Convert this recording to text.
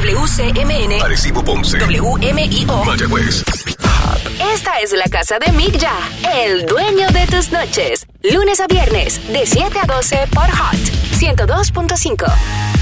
WCMN, Arecibo, Ponce, WMIO, Mayagüez. Esta es la casa de Mick Ya, el dueño de tus noches. Lunes a viernes, de 7 a 12 por Hot 102.5.